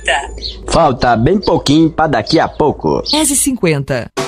Falta bem pouquinho pra daqui a pouco. 10h50.